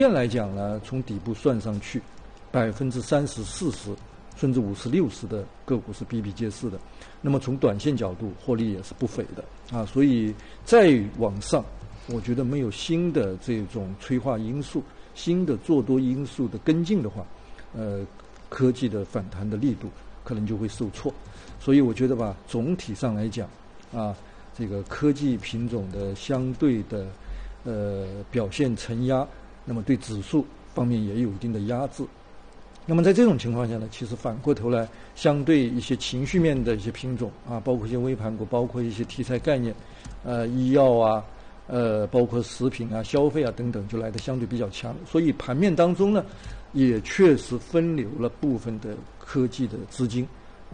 现来讲呢，从底部算上去，30%、40%甚至50%、60%的个股是比比皆是的。那么从短线角度，获利也是不菲的啊。所以再往上，我觉得没有新的这种催化因素、新的做多因素的跟进的话，科技的反弹的力度可能就会受挫。所以我觉得吧，总体上来讲啊，这个科技品种的相对的表现承压。那么对指数方面也有一定的压制。那么在这种情况下呢，其实反过头来，相对一些情绪面的一些品种啊，包括一些微盘股，包括一些题材概念，医药啊，包括食品啊、消费啊等等，就来得相对比较强。所以盘面当中呢，也确实分流了部分的科技的资金。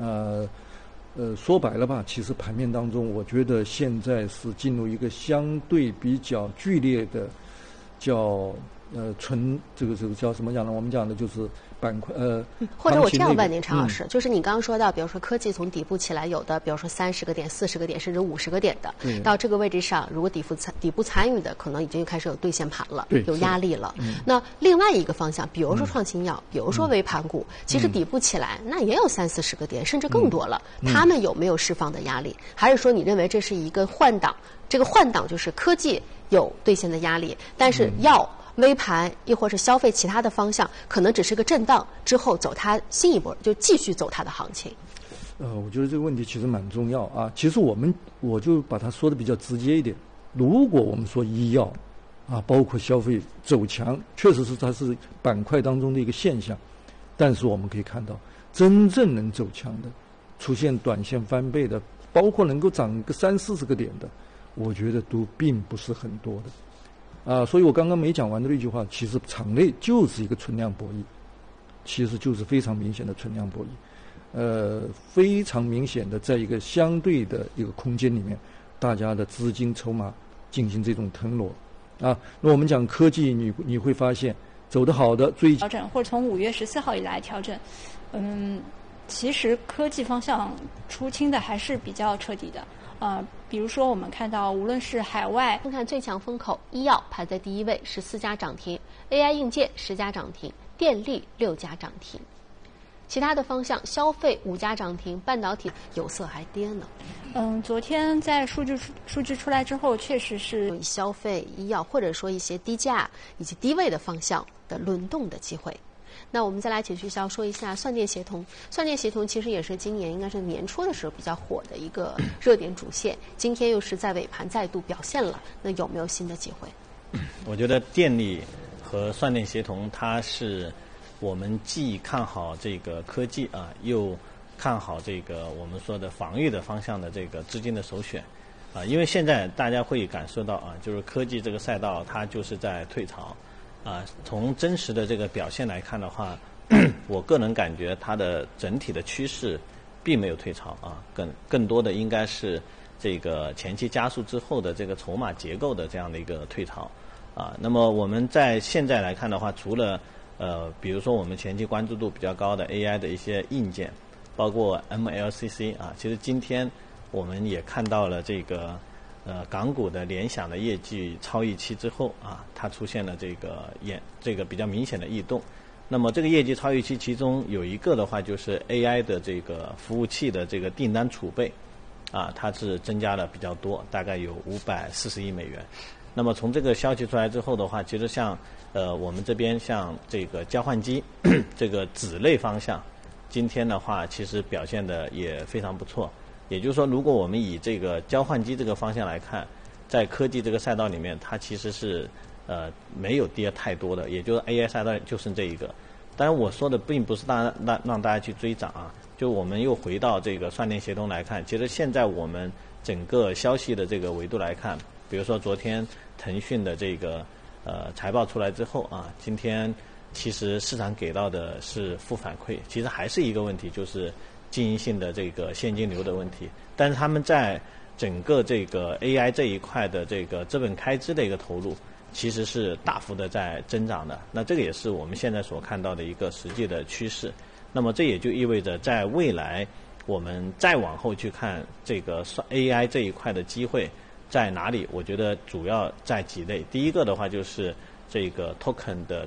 说白了吧，其实盘面当中，我觉得现在是进入一个相对比较剧烈的，叫这个叫什么讲呢？我们讲的就是板块或者我这样问您，常老师，就是你刚刚说到，比如说科技从底部起来，有的比如说30个点、40个点，甚至50个点的，到这个位置上，如果底部参与的，可能已经开始有兑现盘了，有压力了。那另外一个方向，比如说创新药，比如说微盘股，其实底部起来那也有30-40个点，甚至更多了，他们有没有释放的压力？还是说你认为这是一个换挡？这个换挡就是科技有兑现的压力，但是药、微盘亦或是消费其他的方向，可能只是个震荡，之后走它新一波，就继续走它的行情。 我觉得这个问题其实蛮重要啊。其实我就把它说的比较直接一点。如果我们说医药啊，包括消费走强，确实是它是板块当中的一个现象，但是我们可以看到，真正能走强的，出现短线翻倍的，包括能够涨个30-40个点的，我觉得都并不是很多的。所以我刚刚没讲完的那句话，其实场内就是一个存量博弈，其实就是非常明显的存量博弈，非常明显的在一个相对的一个空间里面，大家的资金筹码进行这种腾挪啊。那我们讲科技，你会发现走得好的最调整，或者从5月14号以来调整，其实科技方向出清的还是比较彻底的。比如说我们看到，无论是海外， 看最强风口，医药排在第1位，14家涨停 ；AI 硬件10家涨停，电力6家涨停。其他的方向，消费5家涨停，半导体有色还跌呢。 昨天在数据出来之后，确实是以消费、医药或者说一些低价以及低位的方向的轮动的机会。那我们再来请徐骁说一下算电协同。算电协同其实也是今年应该是年初的时候比较火的一个热点主线，今天又是在尾盘再度表现了，那有没有新的机会？ 我觉得电力和算电协同，它是我们既看好这个科技啊，又看好这个我们说的防御的方向的这个资金的首选啊。因为现在大家会感受到啊，就是科技这个赛道它就是在退潮。从真实的这个表现来看的话，我个人感觉它的整体的趋势并没有退潮啊，更多的应该是这个前期加速之后的这个筹码结构的这样的一个退潮啊。那么我们在现在来看的话，除了比如说我们前期关注度比较高的 AI 的一些硬件，包括 MLCC 啊，其实今天我们也看到了这个港股的联想的业绩超预期之后啊，它出现了这个比较明显的异动。那么这个业绩超预期，其中有一个的话就是 AI 的这个服务器的这个订单储备啊，它是增加了比较多，大概有540亿美元。那么从这个消息出来之后的话，其实像我们这边像这个交换机这个子类方向，今天的话其实表现的也非常不错。也就是说，如果我们以这个交换机这个方向来看，在科技这个赛道里面，它其实是没有跌太多的，也就是 AI 赛道就剩这一个。当然我说的并不是让大家去追涨啊，就我们又回到这个算电协同来看，其实现在我们整个消息的这个维度来看，比如说昨天腾讯的这个财报出来之后啊，今天其实市场给到的是负反馈，其实还是一个问题，就是经营性的这个现金流的问题。但是他们在整个这个 AI 这一块的这个资本开支的一个投入，其实是大幅的在增长的。那这个也是我们现在所看到的一个实际的趋势。那么这也就意味着在未来我们再往后去看这个 AI 这一块的机会在哪里，我觉得主要在几类。第一个的话就是这个 token 的